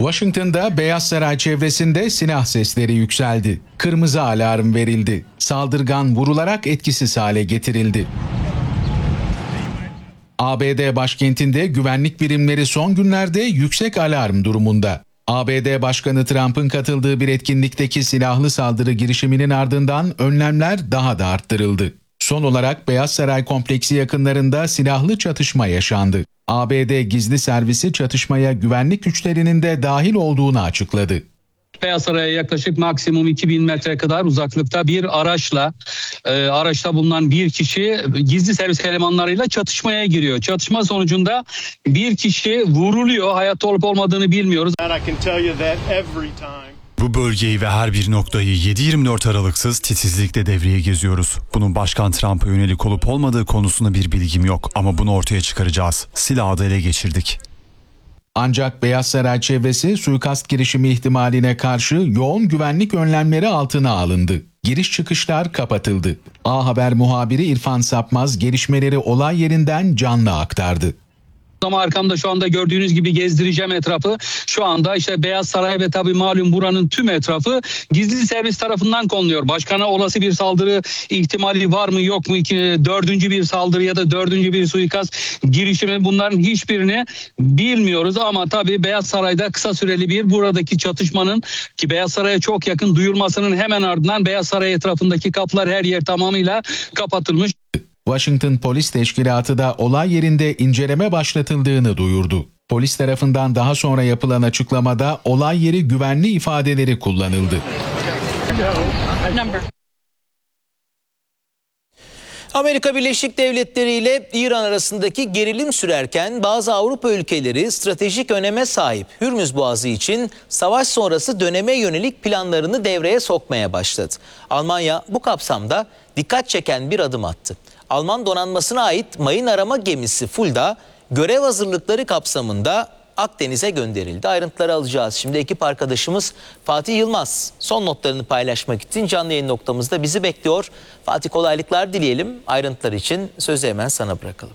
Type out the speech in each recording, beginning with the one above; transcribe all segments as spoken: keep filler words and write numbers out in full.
Washington'da Beyaz Saray çevresinde silah sesleri yükseldi. Kırmızı alarm verildi. Saldırgan vurularak etkisiz hale getirildi. A B D başkentinde güvenlik birimleri son günlerde yüksek alarm durumunda. A B D Başkanı Trump'ın katıldığı bir etkinlikteki silahlı saldırı girişiminin ardından önlemler daha da arttırıldı. Son olarak Beyaz Saray kompleksi yakınlarında silahlı çatışma yaşandı. A B D gizli servisi çatışmaya güvenlik güçlerinin de dahil olduğunu açıkladı. Beyaz Saray'a yaklaşık maksimum iki bin metre kadar uzaklıkta bir araçla, e, araçta bulunan bir kişi gizli servis elemanlarıyla çatışmaya giriyor. Çatışma sonucunda bir kişi vuruluyor. Hayatta olup olmadığını bilmiyoruz. Bu bölgeyi ve her bir noktayı yedi yirmi dört aralıksız titizlikle devreye geziyoruz. Bunun Başkan Trump'a yönelik olup olmadığı konusunda bir bilgim yok ama bunu ortaya çıkaracağız. Silahı da ele geçirdik. Ancak Beyaz Saray çevresi suikast girişimi ihtimaline karşı yoğun güvenlik önlemleri altına alındı. Giriş çıkışlar kapatıldı. A Haber muhabiri İrfan Sapmaz gelişmeleri olay yerinden canlı aktardı. Ama arkamda şu anda gördüğünüz gibi gezdireceğim etrafı. Şu anda işte Beyaz Saray ve tabii malum buranın tüm etrafı gizli servis tarafından konuluyor. Başkana olası bir saldırı ihtimali var mı yok mu? İki, dördüncü bir saldırı ya da dördüncü bir suikast girişimi, bunların hiçbirini bilmiyoruz. Ama tabii Beyaz Saray'da kısa süreli bir buradaki çatışmanın, ki Beyaz Saray'a çok yakın, duyurmasının hemen ardından Beyaz Saray etrafındaki kapılar, her yer tamamıyla kapatılmış. Washington Polis Teşkilatı da olay yerinde inceleme başlatıldığını duyurdu. Polis tarafından daha sonra yapılan açıklamada olay yeri güvenli ifadeleri kullanıldı. Amerika Birleşik Devletleri ile İran arasındaki gerilim sürerken bazı Avrupa ülkeleri stratejik öneme sahip Hürmüz Boğazı için savaş sonrası döneme yönelik planlarını devreye sokmaya başladı. Almanya bu kapsamda dikkat çeken bir adım attı. Alman donanmasına ait mayın arama gemisi Fulda görev hazırlıkları kapsamında Akdeniz'e gönderildi. Ayrıntıları alacağız. Şimdi ekip arkadaşımız Fatih Yılmaz son notlarını paylaşmak için canlı yayın noktamızda bizi bekliyor. Fatih, kolaylıklar dileyelim. Ayrıntılar için sözü hemen sana bırakalım.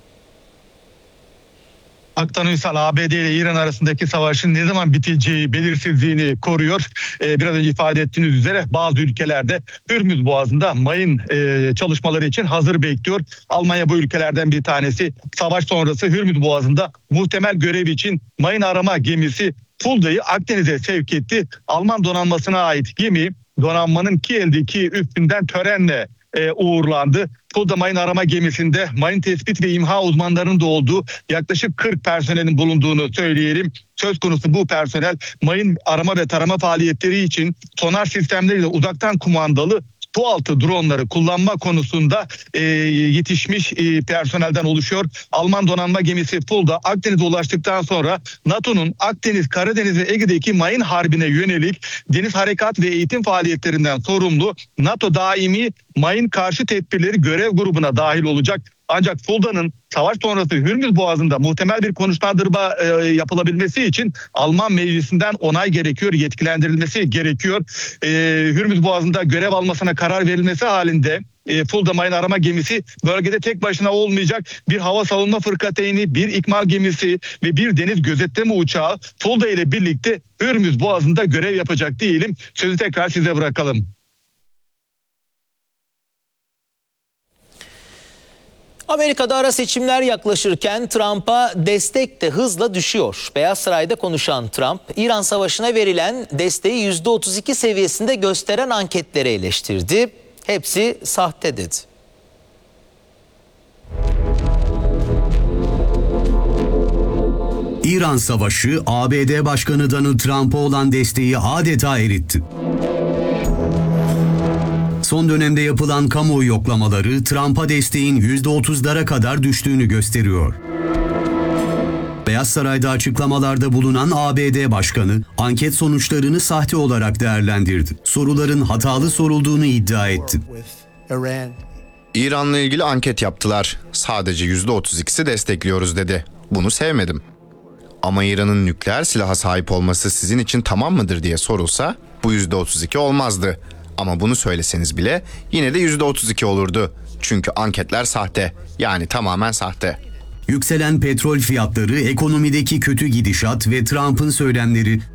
Aktan Ünsal A B D ile İran arasındaki savaşın ne zaman biteceği belirsizliğini koruyor. Ee, biraz önce ifade ettiğiniz üzere bazı ülkelerde Hürmüz Boğazı'nda mayın e, çalışmaları için hazır bekliyor. Almanya bu ülkelerden bir tanesi. Savaş sonrası Hürmüz Boğazı'nda muhtemel görev için mayın arama gemisi Fulda'yı Akdeniz'e sevk etti. Alman donanmasına ait gemi donanmanın Kiel'deki üstünden törenle e, uğurlandı. Fulda mayın arama gemisinde mayın tespit ve imha uzmanlarının da olduğu yaklaşık kırk personelin bulunduğunu söyleyelim. Söz konusu bu personel mayın arama ve tarama faaliyetleri için sonar sistemleriyle uzaktan kumandalı sualtı dronları kullanma konusunda e, yetişmiş e, personelden oluşuyor. Alman donanma gemisi Fulda Akdeniz'e ulaştıktan sonra NATO'nun Akdeniz, Karadeniz ve Ege'deki mayın harbine yönelik deniz harekat ve eğitim faaliyetlerinden sorumlu NATO daimi mayın karşı tedbirleri görev grubuna dahil olacak. Ancak Fulda'nın savaş sonrası Hürmüz Boğazı'nda muhtemel bir konuşlandırma e, yapılabilmesi için Alman meclisinden onay gerekiyor, yetkilendirilmesi gerekiyor. E, Hürmüz Boğazı'nda görev almasına karar verilmesi halinde e, Fulda mayın arama gemisi bölgede tek başına olmayacak. Bir hava savunma fırkateyni, bir ikmal gemisi ve bir deniz gözetleme uçağı Fulda ile birlikte Hürmüz Boğazı'nda görev yapacak diyelim. Sözü tekrar size bırakalım. Amerika'da ara seçimler yaklaşırken Trump'a destek de hızla düşüyor. Beyaz Saray'da konuşan Trump, İran Savaşı'na verilen desteği yüzde otuz iki seviyesinde gösteren anketleri eleştirdi. Hepsi sahte dedi. İran Savaşı, A B D Başkanı Donald Trump'a olan desteği adeta eritti. Son dönemde yapılan kamuoyu yoklamaları Trump'a desteğin yüzde otuzlara kadar düştüğünü gösteriyor. Beyaz Saray'da açıklamalarda bulunan A B D Başkanı anket sonuçlarını sahte olarak değerlendirdi. Soruların hatalı sorulduğunu iddia etti. İran'la ilgili anket yaptılar. Sadece yüzde otuz ikisi destekliyoruz dedi. Bunu sevmedim. Ama İran'ın nükleer silaha sahip olması sizin için tamam mıdır diye sorulsa bu yüzde otuz iki olmazdı. Ama bunu söyleseniz bile yine de yüzde otuz iki olurdu. Çünkü anketler sahte. Yani tamamen sahte. Yükselen petrol fiyatları, ekonomideki kötü gidişat ve Trump'ın söylemleri